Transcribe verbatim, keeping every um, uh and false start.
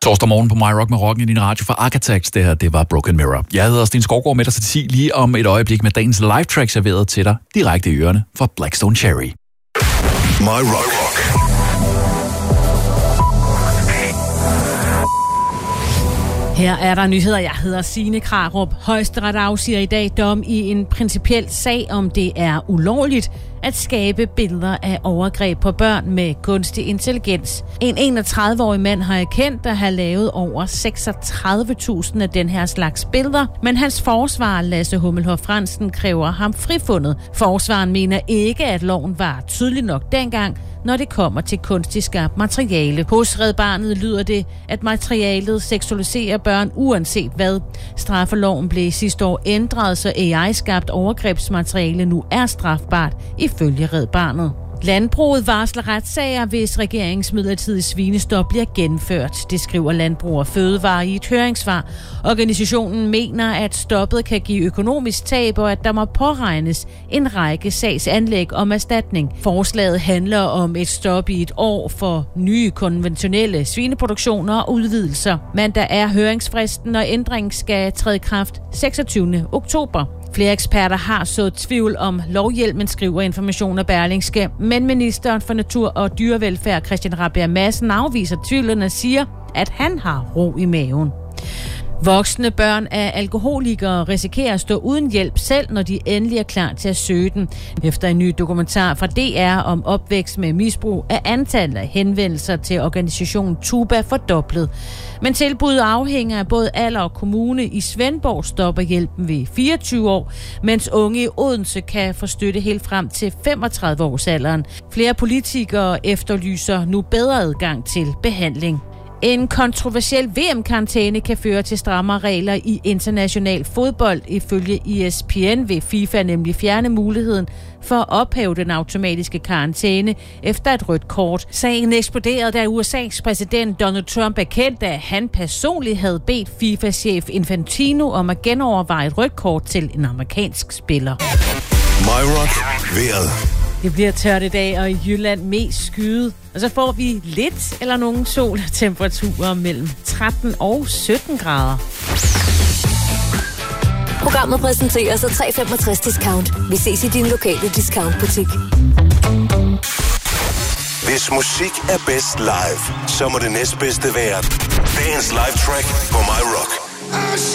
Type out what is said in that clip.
Torsdag morgen på My Rock med Rocken i din radio for Architects. Det her, det var Broken Mirror. Jeg hedder Sten Skovgaard med dig til ti lige om et øjeblik med dagens live track serveret til dig direkte i ørerne fra Blackstone Cherry. My Rock. Her er der nyheder. Jeg hedder Signe Krarup. Højesteret afsiger i dag dom i en principiel sag, om det er ulovligt at skabe billeder af overgreb på børn med kunstig intelligens. En enogtredive-årig mand har erkendt at have lavet over seksogtredive tusind af den her slags billeder, men hans forsvarer Lasse Hummelhoff Fransen kræver ham frifundet. Forsvaren mener ikke, at loven var tydelig nok dengang, når det kommer til kunstigt skabt materiale. Hos Red Barnet lyder det, at materialet seksualiserer børn uanset hvad. Straffeloven blev sidste år ændret, så A I-skabt overgrebsmateriale nu er strafbart ifølge Red Barnet. Landbruget varsler retssager, hvis regeringens midlertidige svinestop bliver gennemført. Det skriver Landbrug og Fødevare i et høringssvar. Organisationen mener, at stoppet kan give økonomisk tab, og at der må påregnes en række sagsanlæg om erstatning. Forslaget handler om et stop i et år for nye konventionelle svineproduktioner og udvidelser. Mandag er høringsfristen, og ændringen skal træde i kraft seksogtyvende oktober. Flere eksperter har så tvivl om lovhjælpen, skriver Information og Berlingske, men ministeren for Natur og Dyrevelfærd Christian Rabjerg Madsen afviser tvivlen og siger, at han har ro i maven. Voksne børn af alkoholikere risikerer at stå uden hjælp selv, når de endelig er klar til at søge den. Efter en ny dokumentar fra D R om opvækst med misbrug er antallet af henvendelser til organisationen Tuba fordoblet. Men tilbuddet afhænger af både alder og kommune. I Svendborg stopper hjælpen ved fireogtyve år, mens unge i Odense kan få støtte helt frem til femogtredive års alderen. Flere politikere efterlyser nu bedre adgang til behandling. En kontroversiel V M-karantæne kan føre til strammere regler i international fodbold. Ifølge E S P N vil FIFA nemlig fjerne muligheden for at ophæve den automatiske karantæne efter et rødt kort. Sagen eksploderede, da U S A's præsident Donald Trump erkendte, at han personligt havde bedt FIFA-chef Infantino om at genoverveje et rødt kort til en amerikansk spiller. My Rock vejret. Det bliver tørt i dag, og i Jylland mest skyet. Og så får vi lidt eller nogen sol og temperaturer mellem tretten og sytten grader. Programmet præsenteres af tre femogtres discount. Vi ses i din lokale discountbutik. Hvis musik er bedst live, så må det næstbedste være dagens live track på My Rock.